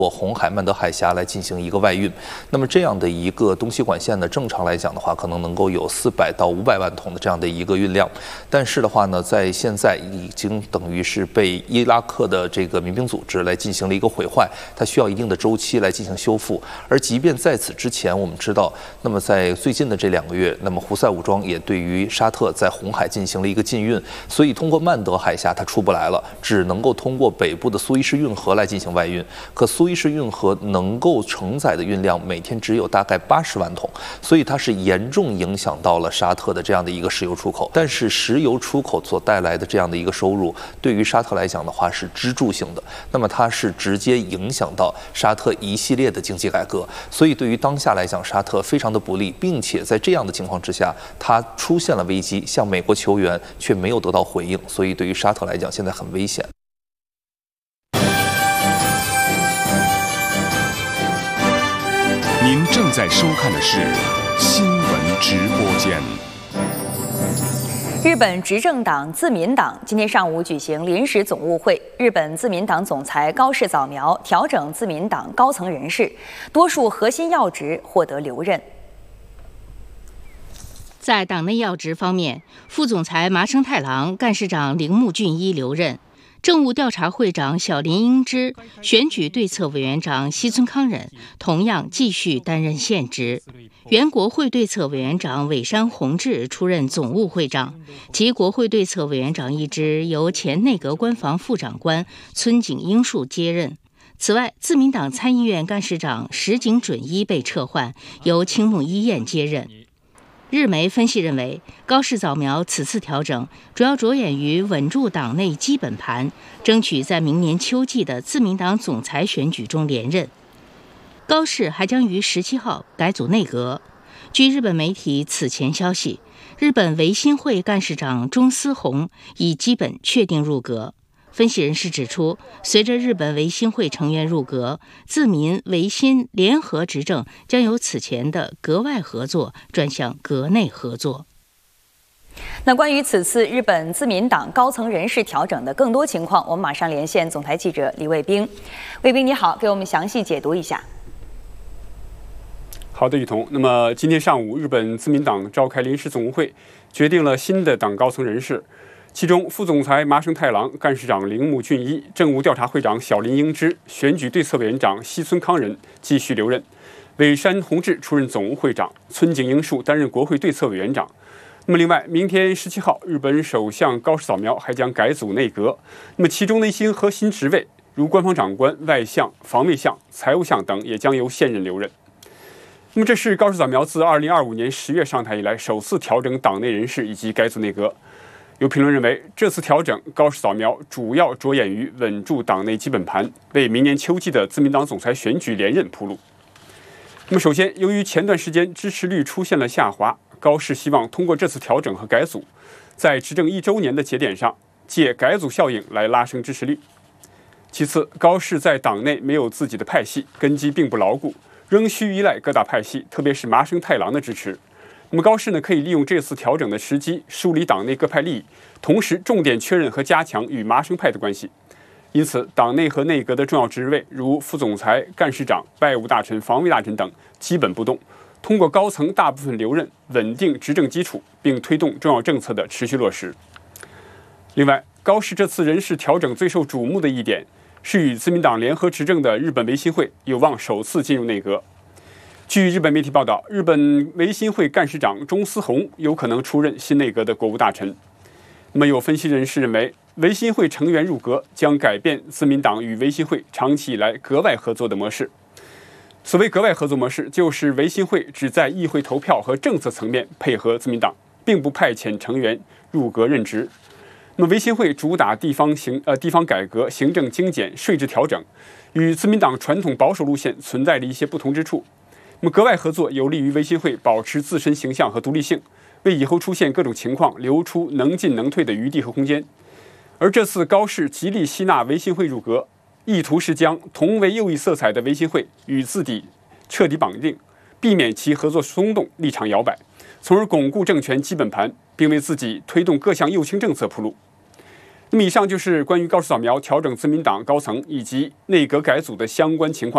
红海、曼德海峡来进行一个外运，那么这样的一个东西管线呢，正常来讲的话，可能能够有400到500万桶的这样的一个运量，但是的话呢，在现在已经等于是被伊拉克的这个民兵组织来进行了一个毁坏，它需要一定的周期来进行修复。而即便在此之前，我们知道，那么在最近的这2个月，那么胡塞武装也对于沙特在红海进行了一个禁运，所以通过曼德海峡它出不来了，只能够通过北部的苏伊士运河来进行外运。可苏伊士运河能够承载的运量每天只有大概80万桶，所以它是严重影响到了沙特的这样的一个石油出口。但是石油出口所带来的这样的一个收入，对于沙特来讲的话是支柱性的，那么它是直接影响到沙特一系列的经济改革。所以对于当下来讲，沙特非常的不利，并且在这样的情况之下，它出现了危机，向美国求援却没有得到回应，所以对于沙特来讲现在很危险。 您正在收看的是新闻直播间。 日本执政党自民党今天上午举行临时总务会，日本自民党总裁高市早苗调整自民党高层人事，多数核心要职获得留任。 在党内要职方面，副总裁麻生太郎、干事长铃木俊一留任。政务调查会长小林英之、选举对策委员长西村康稔同样继续担任现职。原国会对策委员长尾山弘志出任总务会长，其国会对策委员长一职由前内阁官房副长官村井英树接任。此外，自民党参议院干事长石井准一被撤换，由青木一彦接任。日媒分析认为，高市早苗此次调整主要着眼于稳住党内基本盘，争取在明年秋季的自民党总裁选举中连任。高市还将于17号改组内阁。据日本媒体此前消息，日本维新会干事长中司宏已基本确定入阁。分析人士指出，随着日本维新会成员入阁，自民维新联合执政将由此前的阁外合作转向阁内合作。 那关于此次日本自民党高层人事调整的更多情况，我们马上连线总台记者李卫兵。卫兵你好，给我们详细解读一下。 好的，雨桐。那么今天上午，日本自民党召开临时总务会，决定了新的党高层人事。其中，副总裁麻生太郎、干事长铃木俊一、政务调查会长小林英之、选举对策委员长西村康稔继续留任，尾山弘志出任总务会长，村井英树担任国会对策委员长。那么，另外，明天17号，日本首相高市早苗还将改组内阁。那么，其中的一些核心职位，如官方长官、外相、防卫相、财务相等，也将由现任留任。那么，这是高市早苗自2025年10月上台以来首次调整党内人事以及改组内阁。有评论认为，这次调整高市早苗主要着眼于稳住党内基本盘，为明年秋季的自民党总裁选举连任铺路。那么，首先，由于前段时间支持率出现了下滑，高市希望通过这次调整和改组，在执政1周年的节点上，借改组效应来拉升支持率。其次，高市在党内没有自己的派系，根基并不牢固，仍需依赖各大派系，特别是麻生太郎的支持。那么高市呢，可以利用这次调整的时机，梳理党内各派利益，同时重点确认和加强与麻生派的关系。因此，党内和内阁的重要职位，如副总裁、干事长、外务大臣、防卫大臣等，基本不动。通过高层大部分留任，稳定执政基础，并推动重要政策的持续落实。另外，高市这次人事调整最受瞩目的一点，是与自民党联合执政的日本维新会有望首次进入内阁。据日本媒体报道，日本维新会干事长中司宏有可能出任新内阁的国务大臣。那么，有分析人士认为，维新会成员入阁将改变自民党与维新会长期以来阁外合作的模式。所谓阁外合作模式，就是维新会只在议会投票和政策层面配合自民党，并不派遣成员入阁任职。那么，维新会主打地方改革、行政精简、税制调整，与自民党传统保守路线存在着一些不同之处。那么，阁外合作有利于维新会保持自身形象和独立性，为以后出现各种情况留出能进能退的余地和空间。而这次高市极力吸纳维新会入阁，意图是将同为右翼色彩的维新会与自己彻底绑定，避免其合作松动、立场摇摆，从而巩固政权基本盘，并为自己推动各项右倾政策铺路。那么，以上就是关于高市早苗调整自民党高层以及内阁改组的相关情况。